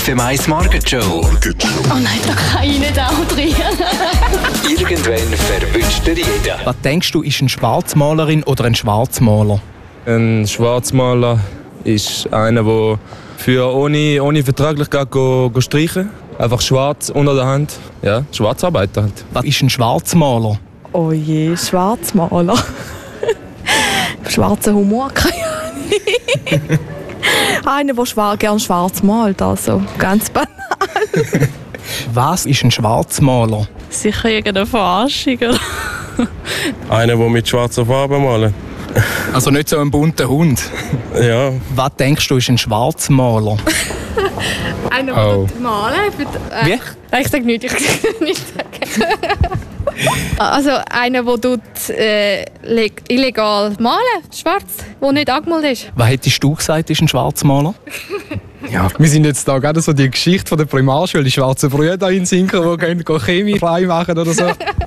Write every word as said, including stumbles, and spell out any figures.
F M eins Morgenshow. Oh nein, da kann ich nicht auch drin. Irgendwann verwünscht dir jeder. Was denkst du, ist eine Schwarzmalerin oder ein Schwarzmaler? Ein Schwarzmaler ist einer, der für ohne, ohne Vertraglichkeit go, go streichen. Einfach schwarz unter der Hand. Ja, Schwarzarbeiter halt. Was ist ein Schwarzmaler? Oh je, Schwarzmaler. Schwarzer Humor, keine Ahnung. Einer, der schwar, gern schwarz malt, also ganz banal. Was ist ein Schwarzmaler? Sicher irgendeine Verarschung, oder? Einer, der mit schwarzer Farbe malen. Also nicht so ein bunter Hund. Ja. Was denkst du, ist ein Schwarzmaler? Einer, der Oh. malen äh, Wie? Ich sage nichts, ich sage nichts sagen. Also einer, der tut, äh, illegal malen, schwarz, der nicht angemalt ist. Was hättest du gesagt, ist ein Schwarzmaler? Ja, wir sind jetzt da gerade so die Geschichte von der Primarschule, die schwarzen Brüder in Sinken, die gehen Chemie frei machen oder so.